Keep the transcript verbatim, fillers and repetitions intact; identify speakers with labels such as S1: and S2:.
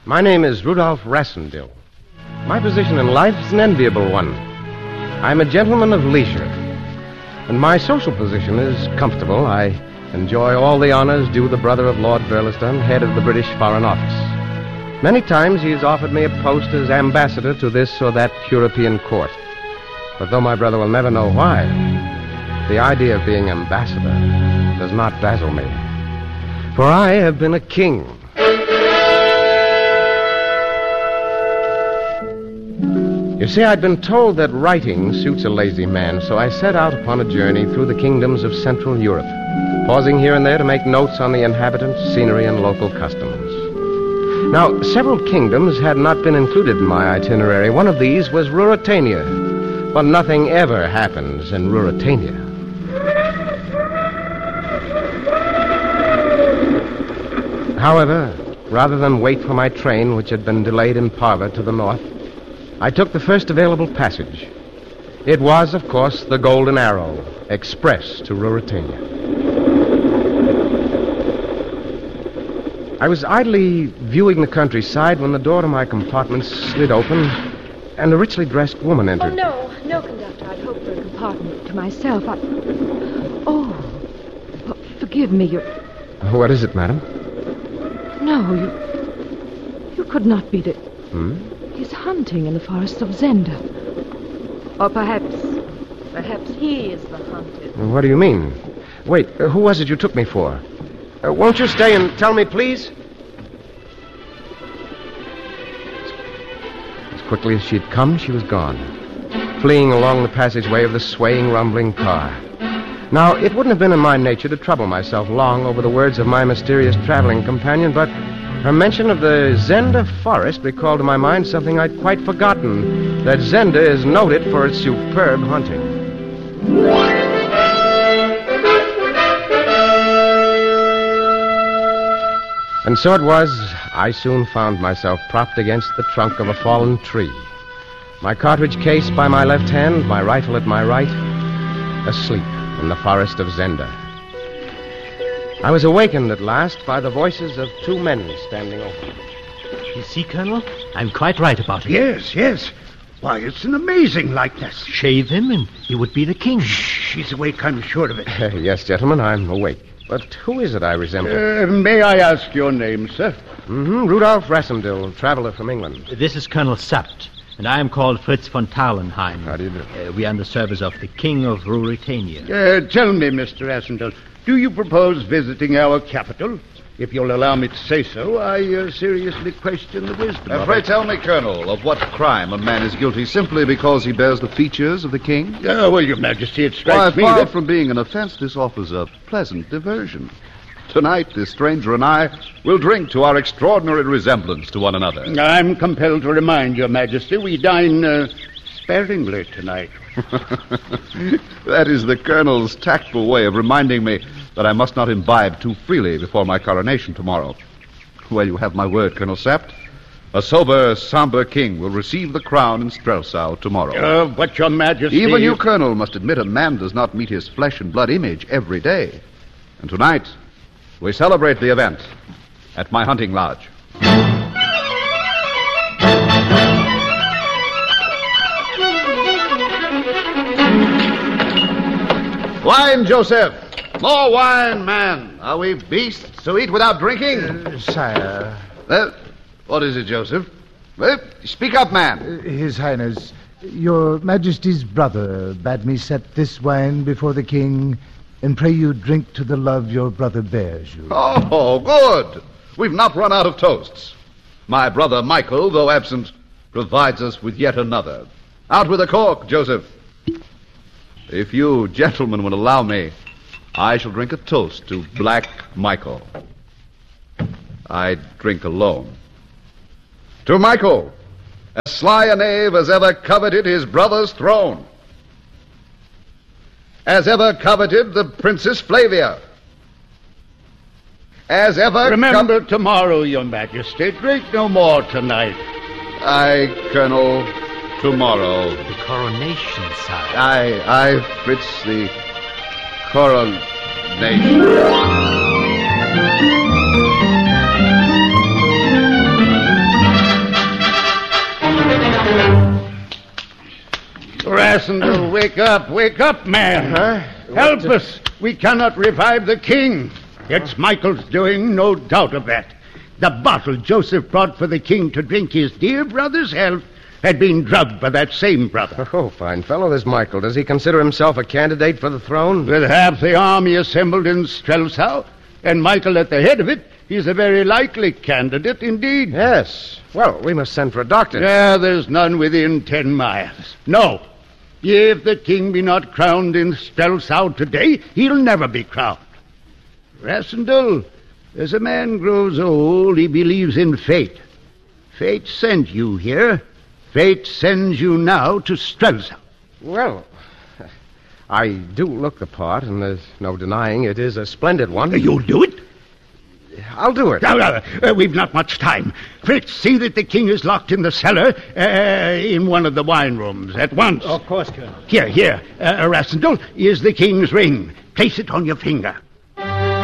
S1: My name is Rudolph Rassendyll. My position in life is an enviable one. I'm a gentleman of leisure, and my social position is comfortable. I enjoy all the honors due the brother of Lord Burlesdon, head of the British Foreign Office. Many times he's offered me a post as ambassador to this or that European court. But though my brother will never know why, the idea of being ambassador does not dazzle me. For I have been a king. You see, I'd been told that writing suits a lazy man, so I set out upon a journey through the kingdoms of Central Europe, pausing here and there to make notes on the inhabitants, scenery, and local customs. Now, several kingdoms had not been included in my itinerary. One of these was Ruritania, but nothing ever happens in Ruritania. However, rather than wait for my train, which had been delayed in Parva to the north, I took the first available passage. It was, of course, the Golden Arrow, express to Ruritania. I was idly viewing the countryside when the door to my compartment slid open and a richly dressed woman entered.
S2: Oh, no, no, conductor. I'd hoped for a compartment to myself. I... Oh, oh, forgive me. You're...
S1: What is it, madam?
S2: No, you... You could not be the...
S1: Hmm?
S2: He's hunting in the forests of Zenda. Or perhaps... Perhaps he is the hunted.
S1: What do you mean? Wait, uh, who was it you took me for? Uh, won't you stay and tell me, please? As quickly as she'd come, she was gone, fleeing along the passageway of the swaying, rumbling car. Now, it wouldn't have been in my nature to trouble myself long over the words of my mysterious traveling companion, but her mention of the Zenda forest recalled to my mind something I'd quite forgotten, that Zenda is noted for its superb hunting. And so it was, I soon found myself propped against the trunk of a fallen tree, my cartridge case by my left hand, my rifle at my right, asleep in the forest of Zenda. I was awakened at last by the voices of two men standing over me.
S3: You see, Colonel, I'm quite right about it.
S4: Yes, yes. Why, it's an amazing likeness.
S3: Shave him and he would be the king.
S4: Shh, he's awake, I'm sure of it.
S1: Uh, yes, gentlemen, I'm awake. But who is it I resemble?
S4: Uh, may I ask your name, sir?
S1: Mm-hmm, Rudolph Rassendyll, traveler from England.
S3: This is Colonel Sapt, and I am called Fritz von Tarlenheim.
S1: How do you do?
S3: Uh, we are in the service of the King of Ruritania.
S4: Uh, tell me, Mister Rassendyll, do you propose visiting our capital? If you'll allow me to say so, I uh, seriously question the wisdom
S5: Uh,
S4: of
S5: pray
S4: it.
S5: tell me, Colonel, of what crime a man is guilty simply because he bears the features of the king?
S4: Uh, well, Your Majesty, it
S5: Why,
S4: strikes me
S5: far
S4: that...
S5: from being an offense, this offers a pleasant diversion. Tonight, this stranger and I will drink to our extraordinary resemblance to one another.
S4: I'm compelled to remind Your Majesty we dine uh, sparingly tonight.
S5: That is the Colonel's tactful way of reminding me that I must not imbibe too freely before my coronation tomorrow. Well, you have my word, Colonel Sapt. A sober, somber king will receive the crown in Strelsau tomorrow.
S4: Uh, but Your Majesty...
S5: Even you, Colonel, must admit a man does not meet his flesh and blood image every day. And tonight, we celebrate the event at my hunting lodge. Wine, Joseph! More wine, man! Are we beasts to eat without drinking?
S6: Uh, sire.
S5: Uh, what is it, Joseph? Uh, speak up, man.
S6: Uh, His Highness, Your Majesty's brother bade me set this wine before the king and pray you drink to the love your brother bears you.
S5: Oh, good. We've not run out of toasts. My brother Michael, though absent, provides us with yet another. Out with a cork, Joseph. If you gentlemen would allow me, I shall drink a toast to Black Michael. I drink alone. To Michael, as sly a knave as ever coveted his brother's throne, as ever coveted the Princess Flavia, as ever...
S4: Remember co- tomorrow, Your Majesty. Drink no more tonight.
S5: Aye, Colonel, tomorrow.
S3: The coronation, sire.
S5: Aye, aye, Fritz, the coronation.
S4: Rassendyll, wake up, wake up, man.
S1: Huh?
S4: Help
S1: What, uh,
S4: us. We cannot revive the king. It's Michael's doing, no doubt of that. The bottle Joseph brought for the king to drink his dear brother's health had been drugged by that same brother.
S1: Oh, fine fellow, this Michael. Does he consider himself a candidate for the throne?
S4: With half the army assembled in Strelsau, and Michael at the head of it, he's a very likely candidate indeed.
S1: Yes. Well, we must send for a doctor.
S4: Yeah, there's none within ten miles. No. If the king be not crowned in Strelsau today, he'll never be crowned. Rassendyll, as a man grows old, he believes in fate. Fate sent you here. Fate sends you now to Strelsau.
S1: Well, I do look the part, and there's no denying it is a splendid one.
S4: You'll do it?
S1: I'll do it.
S4: Now, uh, uh, we've not much time. Fritz, see that the king is locked in the cellar, uh, in one of the wine rooms, at once.
S3: Of course, Colonel.
S4: Here, here, uh, Rassendyll, is the king's ring. Place it on your finger.